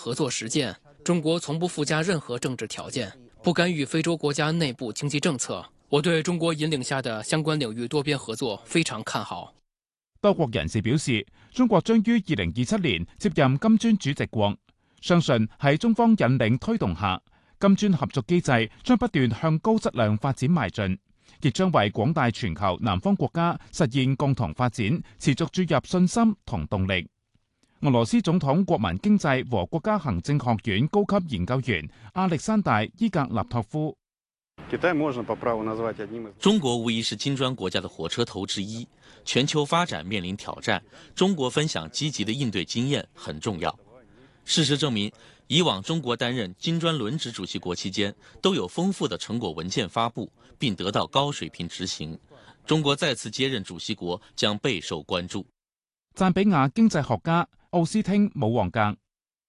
合作实践。中國從不附加任何政治條件，不干預非洲國家內部經濟政策。我對中國引領下的相關領域多邊合作非常看好。 多國人士表示，中國將於2027年接任金磚主席國，相信喺中方引領推動下，金磚合作機制將不斷向高質量發展邁進，亦將為廣大全球南方國家實現共同發展持續注入信心同動力。俄羅斯總統國民經濟和國家行政學院高級研究員亞歷山大·伊格納托夫： 中國無疑是金磚國家的火車頭之一，全球發展面臨挑戰，中國分享積極的應對經驗很重要。事實證明，以往中國擔任金磚輪值主席國期間，都有豐富的成果文件發布，並得到高水平執行。中國再次接任主席國將備受關注。 贊比亞經濟學家奧斯汀·姆旺格：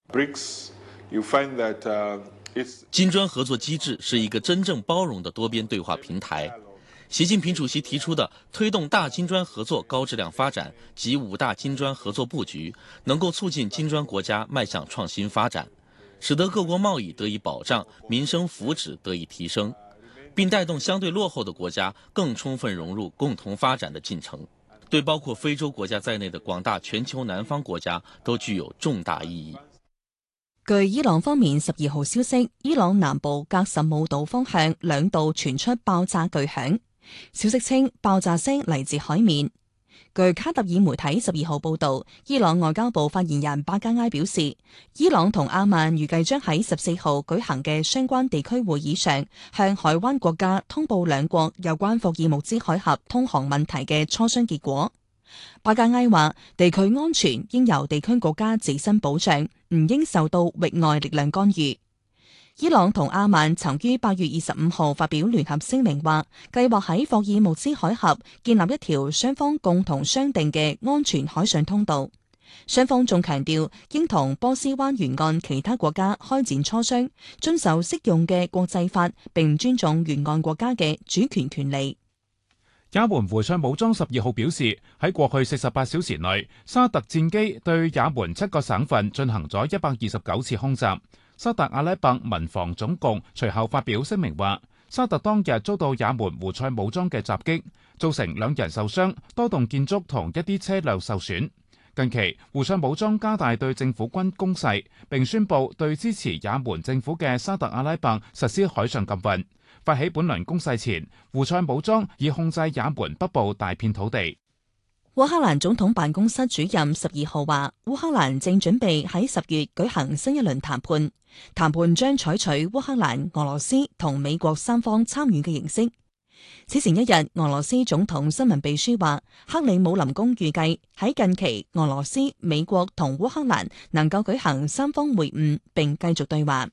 金磚合作機制是一個真正包容的多邊對話平台。習近平主席提出的推動大金磚合作高質量發展及5大金磚合作布局，能夠促進金磚國家邁向創新發展，使得各國貿易得以保障，民生福祉得以提升，並帶動相對落後的國家更充分融入共同發展的進程，對包括非洲國家在內的廣大全球南方國家都具有重大意義。 據伊朗方面12號消息，伊朗南部格什姆島方向2度傳出爆炸巨響，消息稱爆炸聲嚟自海面。據卡特爾媒體12號報導，伊朗外交部發言人巴加埃表示，伊朗同阿曼預計將喺14號舉行嘅相關地區會議上，向海灣國家通報兩國有關霍爾木茲海峽通航問題嘅磋商結果。巴加埃話，地區安全應由地區國家自身保障，唔應受到域外力量干預。伊朗同阿曼曾於8月25號發表聯合聲明，話計劃喺霍爾木茲海峽建立一條雙方共同商定嘅安全海上通道。雙方仲強調應同波斯灣沿岸其他國家開展磋商，遵守適用嘅國際法，並尊重沿岸國家嘅主權權利。 也門胡塞武裝12號表示，喺過去48小時內，沙特戰機對也門7個省份進行咗129次空襲。沙特阿拉伯民防總局隨後發表聲明話，沙特當日遭到也門胡塞武裝嘅襲擊，造成2人受傷，多棟建築同一啲車輛受損。近期胡塞武裝加大對政府軍攻勢，並宣布對支持也門政府嘅沙特阿拉伯實施海上禁運。發起本輪攻勢前，胡塞武裝已控制也門北部大片土地。 烏克蘭總統辦公室主任12號話，烏克蘭正準備喺10月舉行新一輪談判，談判將採取烏克蘭、俄羅斯同美國3方參與嘅形式。此前一日，俄羅斯總統新聞秘書話，克里姆林宮預計喺近期，俄羅斯、美國同烏克蘭能夠舉行3方會晤，並繼續對話。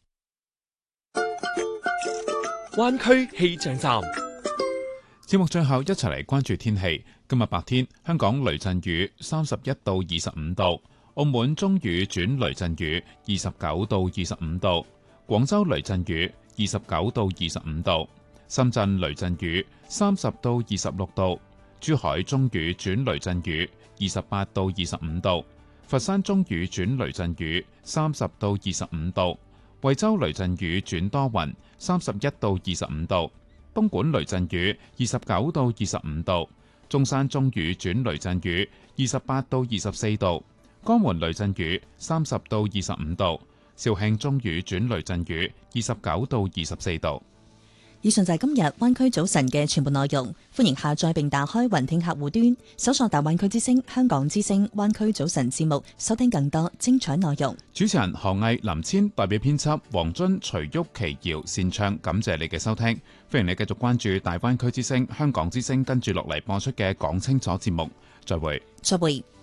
灣區氣象站節目最後一齊嚟關注天氣。今日白天香港雷陣雨31到25度，澳門中雨轉雷陣雨29到25度，廣州雷陣雨29到25度，深圳雷陣雨30到26度，珠海中雨轉雷陣雨28到25度，佛山中雨轉雷陣雨30到25度，惠州雷陣雨轉多雲31到25度，東莞雷陣雨29到25度，中山中雨轉雷陣雨28到24度，江門雷陣雨30到25度，肇慶中雨轉雷陣雨29到24度。 以上就係今日灣區早晨嘅全部內容，歡迎下載並打開雲聽客戶端，搜索大灣區之聲、香港之聲、灣區早晨節目，收聽更多精彩內容。 主持人何毅、林千，代表編輯黃津、徐旭、奇瑤、善唱，感謝你嘅收聽。歡迎你繼續關注大灣區之聲、香港之聲跟住落嚟播出嘅講清楚節目。再會。 再會。